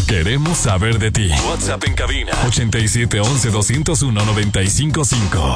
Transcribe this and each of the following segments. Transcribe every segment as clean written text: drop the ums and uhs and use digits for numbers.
Queremos saber de ti. WhatsApp en cabina 8711-201-955.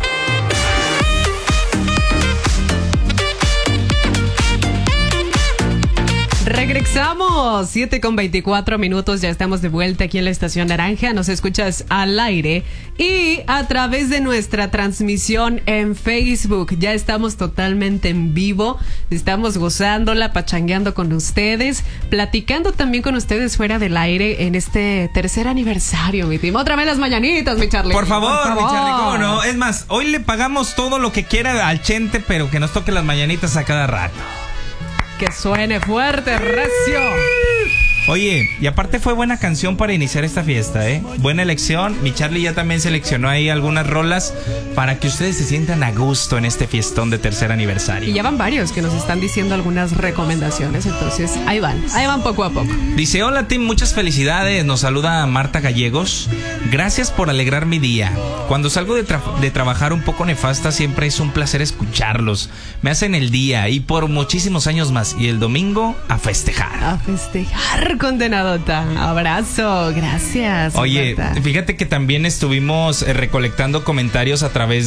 Regresamos, 7:24 ya estamos de vuelta aquí en la Estación Naranja. Nos escuchas al aire y a través de nuestra transmisión en Facebook. Ya estamos totalmente en vivo, estamos gozándola, pachangueando con ustedes, platicando también con ustedes fuera del aire en este tercer aniversario, mi team. Otra vez las mañanitas, mi Charlie. Por favor, mi Charlie, ¿cómo no? Es más, hoy le pagamos todo lo que quiera al Chente, pero que nos toque las mañanitas a cada rato. Que suene fuerte, recio. Oye, y aparte fue buena canción para iniciar esta fiesta, ¿eh? Buena elección. Mi Charlie ya también seleccionó ahí algunas rolas para que ustedes se sientan a gusto en este fiestón de tercer aniversario. Y ya van varios que nos están diciendo algunas recomendaciones, entonces ahí van poco a poco. Dice, hola team, muchas felicidades. Nos saluda Marta Gallegos. Gracias por alegrar mi día. Cuando salgo de trabajar un poco nefasta, siempre es un placer escucharlos. Me hacen el día y por muchísimos años más. Y el domingo a festejar. A festejar, condenadota. Abrazo, gracias. Oye, Marta. Fíjate que también estuvimos recolectando comentarios a través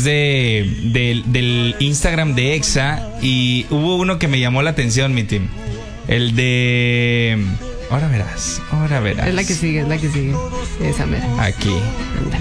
del Instagram de Exa. Y hubo uno que me llamó la atención, mi team. El de... Ahora verás. Es la que sigue. Esa mera. Aquí. Ándale.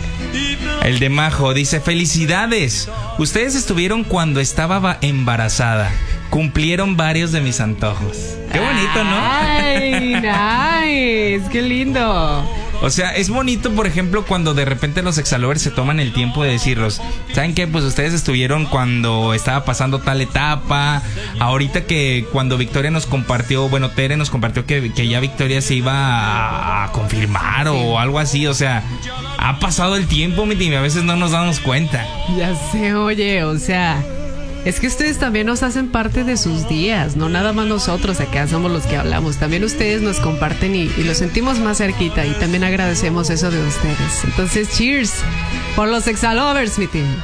El de Majo dice, felicidades. Ustedes estuvieron cuando estaba embarazada. Cumplieron varios de mis antojos. Qué bonito, ¿no? Ay, nice. Qué lindo. O sea, es bonito, por ejemplo, cuando de repente los exalovers se toman el tiempo de decirlos. ¿Saben qué? Pues ustedes estuvieron cuando estaba pasando tal etapa. Ahorita que cuando Victoria nos compartió, bueno, Tere nos compartió que ya Victoria se iba a confirmar o algo así. O sea, ha pasado el tiempo, mi team, a veces no nos damos cuenta. Ya sé, oye, o sea... Es que ustedes también nos hacen parte de sus días, no nada más nosotros acá somos los que hablamos, también ustedes nos comparten y lo sentimos más cerquita y también agradecemos eso de ustedes. Entonces, cheers por los Exalovers, mi team.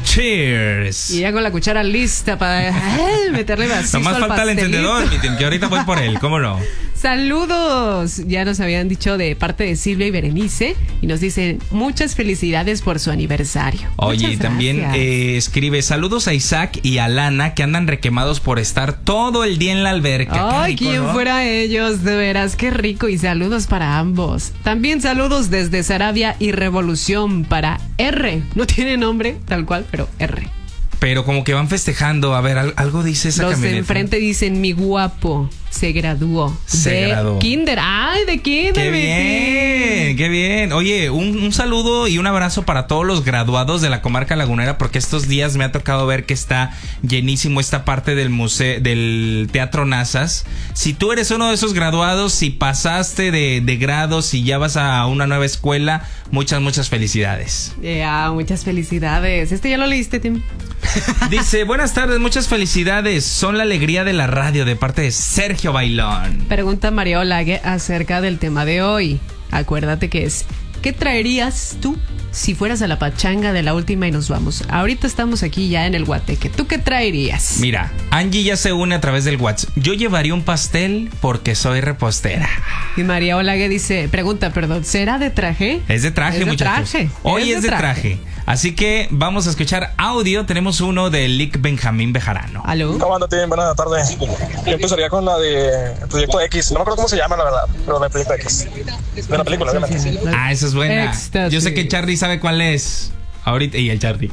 Cheers. Y ya con la cuchara lista para meterle vacío al pastelito. Nomás falta el encendedor, mi team, que ahorita voy por él, ¿cómo no? Saludos, ya nos habían dicho de parte de Silvia y Berenice y nos dicen muchas felicidades por su aniversario. Oye, y también escribe saludos a Isaac y a Lana que andan requemados por estar todo el día en la alberca. Ay, rico, quién ¿no? fuera ellos, de veras, qué rico, y saludos para ambos. También saludos desde Sarabia y Revolución para R, no tiene nombre tal cual, pero R. Pero como que van festejando, a ver, algo dice esa camioneta. Los de enfrente dicen, mi guapo se graduó. Graduó. Kinder. ¡Ay, de Kinder! ¡Qué bien! ¡Qué bien! Oye, un saludo y un abrazo para todos los graduados de la comarca lagunera, porque estos días me ha tocado ver que está llenísimo esta parte del museo, del Teatro Nazas. Si tú eres uno de esos graduados, si pasaste de grados y ya vas a una nueva escuela, muchas felicidades. Muchas felicidades. Ya lo leíste, Tim. Dice, buenas tardes, muchas felicidades. Son la alegría de la radio de parte de Sergio Bailón. Pregunta María Olague acerca del tema de hoy. Acuérdate que es, ¿qué traerías tú si fueras a la pachanga de la última y nos vamos? Ahorita estamos aquí ya en el Guateque. ¿Tú qué traerías? Mira, Angie ya se une a través del WhatsApp. Yo llevaría un pastel porque soy repostera. Y María Olague dice, ¿será de traje? Es de traje, muchachos. Hoy es de traje. Así que vamos a escuchar audio. Tenemos uno de Lick Benjamín Bejarano. ¿Aló? ¿Cómo anda? Buenas tardes. Yo empezaría con la de Proyecto X. No me acuerdo cómo se llama, la verdad, pero de Proyecto X. De la película, obviamente. Ah, esa es buena. Éxtasis. Yo sé que Charlie sabe cuál es. Ahorita, y el Charlie.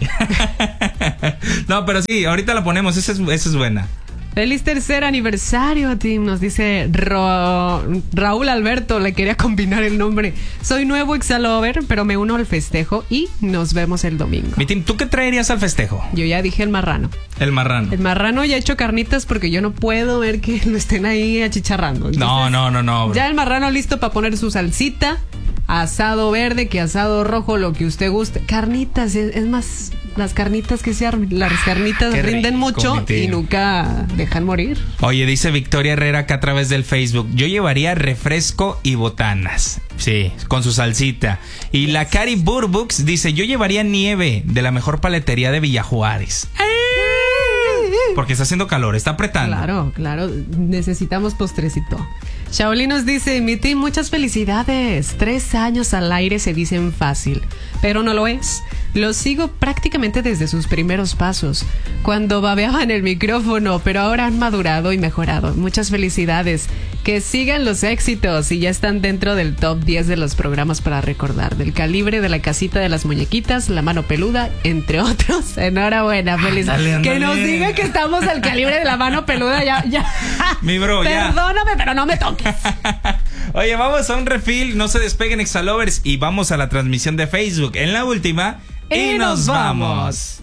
No, pero sí, ahorita la ponemos. Esa es buena. Feliz tercer aniversario, Tim, nos dice Raúl Alberto, le quería combinar el nombre. Soy nuevo Exalover, pero me uno al festejo y nos vemos el domingo. Mi Tim, ¿tú qué traerías al festejo? Yo ya dije el marrano. El marrano. El marrano ya ha hecho carnitas porque yo no puedo ver que lo estén ahí achicharrando. Entonces, no. Ya el marrano listo para poner su salsita, asado verde, que asado rojo, lo que usted guste. Carnitas, es más... Las carnitas que se armen. Las carnitas rinden mucho y nunca dejan morir. Oye, dice Victoria Herrera acá a través del Facebook. Yo llevaría refresco y botanas. Sí, con su salsita. Y la Cari Burbux dice, yo llevaría nieve de la mejor paletería de Villa Juárez. Porque está haciendo calor, está apretando. Claro, necesitamos postrecito. Shaoli nos dice, mi team, muchas felicidades. 3 años al aire se dicen fácil, pero no lo es. Lo sigo prácticamente desde sus primeros pasos, cuando babeaban el micrófono, pero ahora han madurado y mejorado. Muchas felicidades. Que sigan los éxitos y ya están dentro del top 10 de los programas para recordar. Del calibre de La Casita de las Muñequitas, La Mano Peluda, entre otros. Enhorabuena, feliz. Ándale. Que nos diga que estamos al calibre de La Mano Peluda, ya. Mi bro, ya. Perdóname, pero no me toques. Oye, vamos a un refill, no se despeguen Exalovers y vamos a la transmisión de Facebook en la última y nos vamos.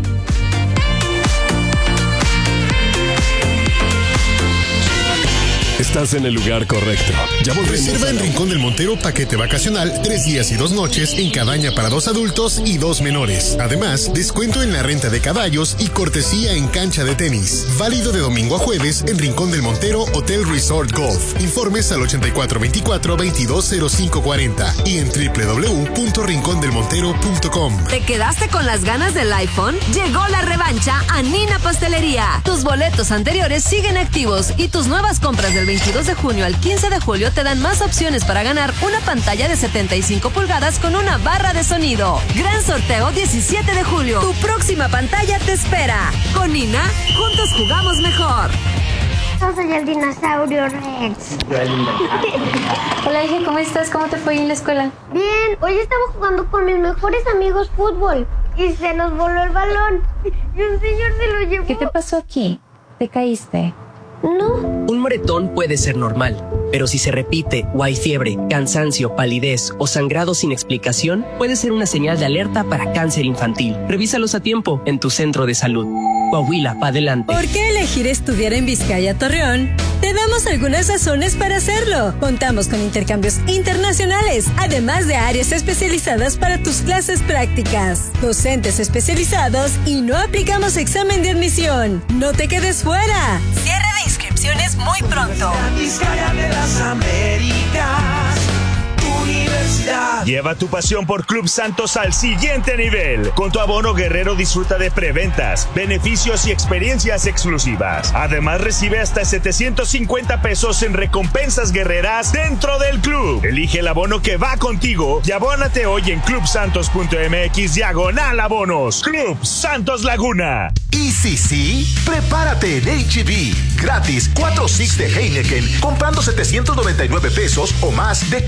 Estás en el lugar correcto. Ya volvemos. Reserva en Rincón del Montero paquete vacacional 3 días y 2 noches en cabaña para 2 adultos y 2 menores. Además, descuento en la renta de caballos y cortesía en cancha de tenis. Válido de domingo a jueves en Rincón del Montero Hotel Resort Golf. Informes al 8424-220540 y en www.rincondelmontero.com. ¿Te quedaste con las ganas del iPhone? Llegó la revancha a Nina Pastelería. Tus boletos anteriores siguen activos y tus nuevas compras del 22 de junio al 15 de julio te dan más opciones para ganar una pantalla de 75 pulgadas con una barra de sonido. Gran sorteo 17 de julio. Tu próxima pantalla te espera. Con Nina, juntos jugamos mejor. Yo soy el dinosaurio Rex. Hola, hija, ¿cómo estás? ¿Cómo te fue en la escuela? Bien, hoy estaba jugando con mis mejores amigos fútbol y se nos voló el balón y un señor se lo llevó. ¿Qué te pasó aquí? ¿Te caíste? No. Un moretón puede ser normal, pero si se repite o hay fiebre, cansancio, palidez o sangrado sin explicación, puede ser una señal de alerta para cáncer infantil. Revísalos a tiempo en tu centro de salud. Coahuila, pa' adelante. ¿Por qué elegir estudiar en Vizcaya, Torreón? Te damos algunas razones para hacerlo. Contamos con intercambios internacionales, además de áreas especializadas para tus clases prácticas, docentes especializados y no aplicamos examen de admisión. ¡No te quedes fuera! Cierre de inscripciones muy pronto. Vizcaya de las Américas, Universidad. Lleva tu pasión por Club Santos al siguiente nivel. Con tu abono guerrero disfruta de preventas, beneficios y experiencias exclusivas. Además recibe hasta 750 pesos en recompensas guerreras dentro del club. Elige el abono que va contigo y abónate hoy en clubsantos.mx/abonos. Club Santos Laguna. Y sí, prepárate en H-E-B. Gratis 4 six de Heineken comprando 799 pesos o más de